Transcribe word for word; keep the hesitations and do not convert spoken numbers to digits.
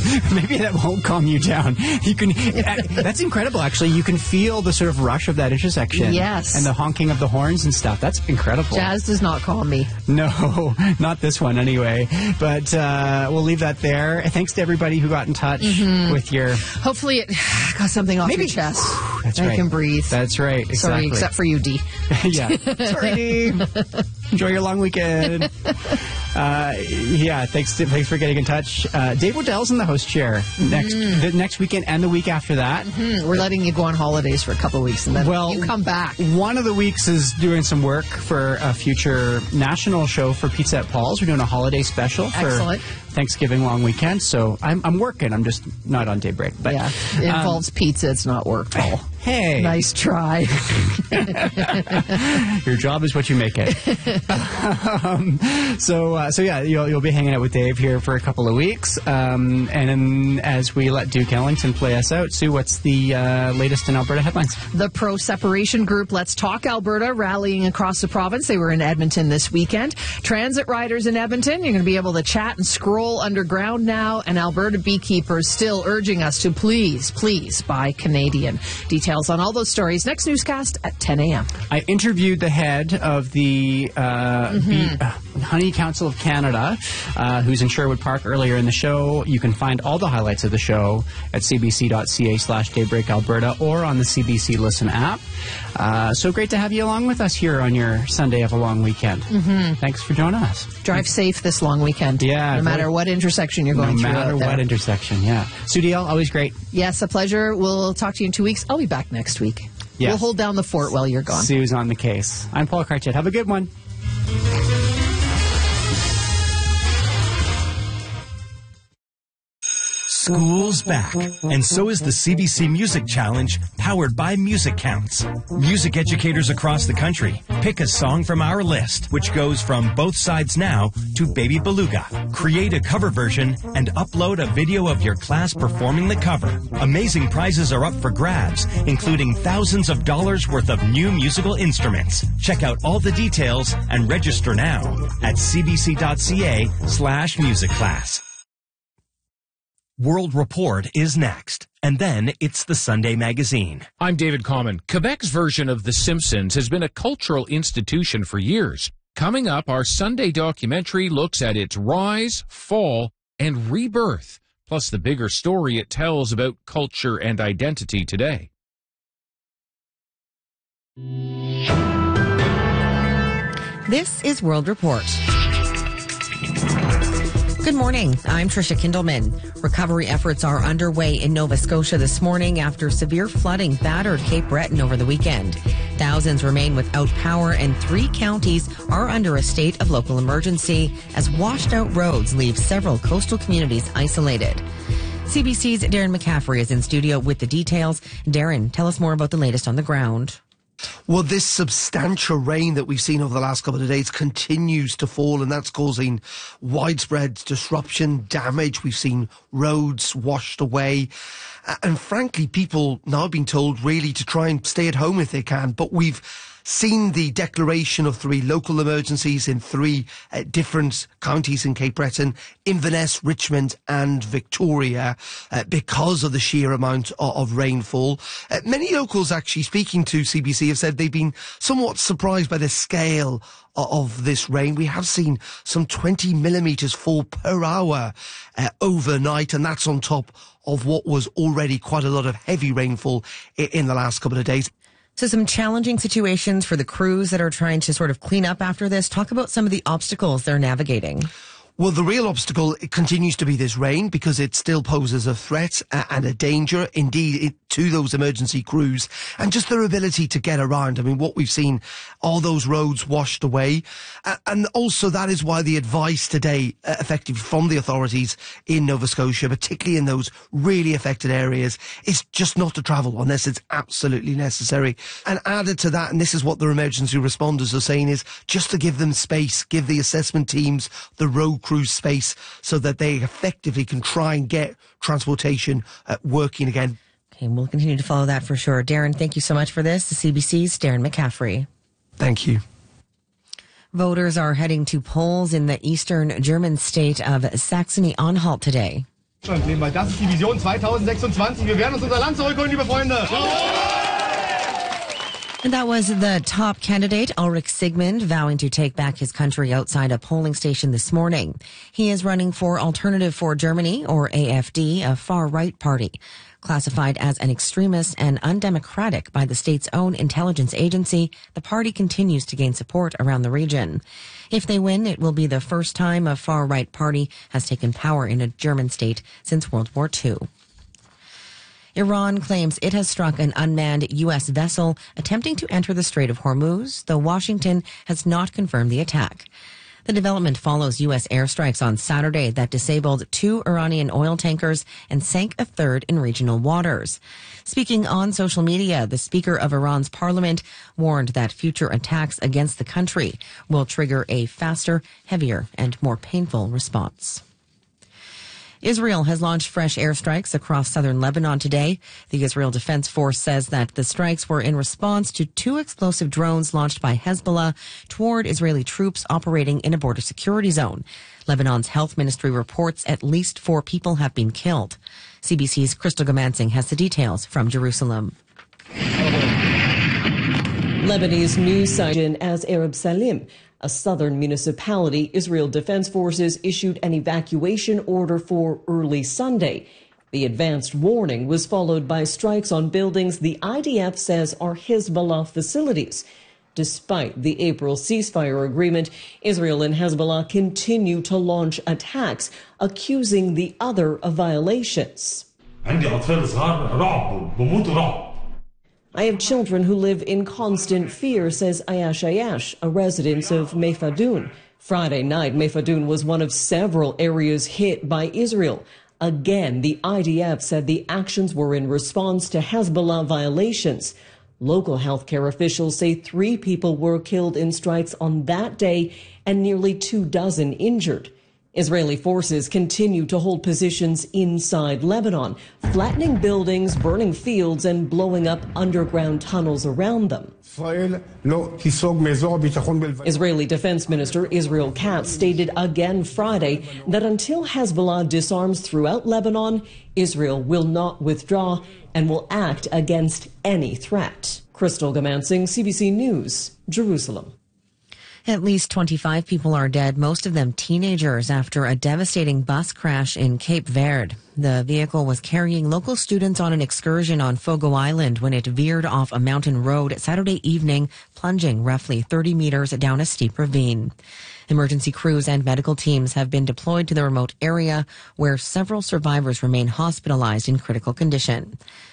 Maybe that won't calm you down. You can. That's incredible, actually. You can feel the sort of rush of that intersection. Yes. And the honking of the horns and stuff. That's incredible. Jazz does not calm me. No, not this one anyway. But uh, we'll leave that there. Thanks to everybody who got in touch mm-hmm. with your... Hopefully it got something off Maybe. your chest. That's I right. can breathe. That's right. Exactly. Sorry, except for you, Dee. Yeah. Sorry, Dee. Enjoy your long weekend. Uh, yeah, thanks to, thanks for getting in touch. Uh, Dave Waddell's in the host chair mm-hmm. next the next weekend and the week after that. Mm-hmm. We're letting you go on holidays for a couple of weeks and then well, you come back. One of the weeks is doing some work for a future national show for Pizza at Paul's. We're doing a holiday special for Excellent. Thanksgiving long weekend. So I'm, I'm working. I'm just not on daybreak. But, yeah, it involves um, pizza. It's not work, Paul. Hey. Nice try. Your job is what you make it. um, so, uh, so yeah, you'll, you'll be hanging out with Dave here for a couple of weeks. Um, and then as we let Duke Ellington play us out, Sue, what's the uh, latest in Alberta headlines? The pro-separation group Let's Talk Alberta rallying across the province. They were in Edmonton this weekend. Transit riders in Edmonton, you're going to be able to chat and scroll underground now. And Alberta beekeepers still urging us to please, please buy Canadian. Details on all those stories next newscast at ten a.m. I interviewed the head of the uh, mm-hmm. Bee, uh, Honey Council of Canada, uh, who's in Sherwood Park earlier in the show. You can find all the highlights of the show at cbc.ca slash Daybreak Alberta or on the C B C Listen app. Uh, so great to have you along with us here on your Sunday of a long weekend. Mm-hmm. Thanks for joining us. Drive safe this long weekend. Yeah. No matter what intersection you're going no through. No matter out what there. intersection, yeah. Sue Deal, always great. Yes, a pleasure. We'll talk to you in two weeks. I'll be back next week. Yes. We'll hold down the fort while you're gone. Sue's on the case. I'm Paul Cartchet. Have a good one. School's back, and so is the C B C Music Challenge, powered by Music Counts. Music educators across the country pick a song from our list, which goes from Both Sides Now to Baby Beluga. Create a cover version and upload a video of your class performing the cover. Amazing prizes are up for grabs, including thousands of dollars worth of new musical instruments. Check out all the details and register now at cbc.ca slash music class. World Report is next, and then it's the Sunday Magazine. I'm David Common. Quebec's version of The Simpsons has been a cultural institution for years. Coming up, our Sunday documentary looks at its rise, fall, and rebirth, plus the bigger story it tells about culture and identity today. This is World Report. Good morning. I'm Tricia Kindleman. Recovery efforts are underway in Nova Scotia this morning after severe flooding battered Cape Breton over the weekend. Thousands remain without power and three counties are under a state of local emergency as washed out roads leave several coastal communities isolated. C B C's Darren McCaffrey is in studio with the details. Darren, tell us more about the latest on the ground. Well, this substantial rain that we've seen over the last couple of days continues to fall, and that's causing widespread disruption, damage. We've seen roads washed away. And frankly, people now being told really to try and stay at home if they can. But we've seen the declaration of three local emergencies in three uh, different counties in Cape Breton, Inverness, Richmond and Victoria, uh, because of the sheer amount of, of rainfall. Uh, many locals actually speaking to C B C have said they've been somewhat surprised by the scale of, of this rain. We have seen some twenty millimetres fall per hour uh, overnight, and that's on top of what was already quite a lot of heavy rainfall in, in the last couple of days. So some challenging situations for the crews that are trying to sort of clean up after this. Talk about some of the obstacles they're navigating. Well, the real obstacle it continues to be this rain because it still poses a threat and a danger, indeed, it, to those emergency crews and just their ability to get around. I mean, what we've seen, all those roads washed away. Uh, and also that is why the advice today, uh, effectively from the authorities in Nova Scotia, particularly in those really affected areas, is just not to travel unless it's absolutely necessary. And added to that, and this is what the emergency responders are saying, is just to give them space, give the assessment teams, the road crews space so that they effectively can try and get transportation uh, working again. Okay, we'll continue to follow that for sure. Darren, thank you so much for this. The C B C's Darren McCaffrey. Thank you. Voters are heading to polls in the eastern German state of Saxony-Anhalt today. Weil das ist die Vision zwanzig sechsundzwanzig. Wir werden uns unser Land zurückholen, liebe Freunde. And that was the top candidate, Ulrich Sigmund, vowing to take back his country outside a polling station this morning. He is running for Alternative for Germany, or A F D, a far-right party. Classified as an extremist and undemocratic by the state's own intelligence agency, the party continues to gain support around the region. If they win, it will be the first time a far-right party has taken power in a German state since World War Two. Iran claims it has struck an unmanned U S vessel attempting to enter the Strait of Hormuz, though Washington has not confirmed the attack. The development follows U S airstrikes on Saturday that disabled two Iranian oil tankers and sank a third in regional waters. Speaking on social media, the Speaker of Iran's parliament warned that future attacks against the country will trigger a faster, heavier, and more painful response. Israel has launched fresh airstrikes across southern Lebanon today. The Israel Defense Force says that the strikes were in response to two explosive drones launched by Hezbollah toward Israeli troops operating in a border security zone. Lebanon's health ministry reports at least four people have been killed. C B C's Crystal Gamansing has the details from Jerusalem. Lebanese news site as Arab Salim, a southern municipality, Israel Defense Forces issued an evacuation order for early Sunday. The advanced warning was followed by strikes on buildings the I D F says are Hezbollah facilities. Despite the April ceasefire agreement, Israel and Hezbollah continue to launch attacks, accusing the other of violations. I have children who live in constant fear, says Ayash Ayash, a resident of Mefadun. Friday night, Mefadun was one of several areas hit by Israel. Again, the I D F said the actions were in response to Hezbollah violations. Local healthcare officials say three people were killed in strikes on that day and nearly two dozen injured. Israeli forces continue to hold positions inside Lebanon, flattening buildings, burning fields, and blowing up underground tunnels around them. Israeli Defense Minister Israel Katz stated again Friday that until Hezbollah disarms throughout Lebanon, Israel will not withdraw and will act against any threat. Crystal Gamansing, C B C News, Jerusalem. At least twenty-five people are dead, most of them teenagers, after a devastating bus crash in Cape Verde. The vehicle was carrying local students on an excursion on Fogo Island when it veered off a mountain road Saturday evening, plunging roughly thirty meters down a steep ravine. Emergency crews and medical teams have been deployed to the remote area, where several survivors remain hospitalized in critical condition.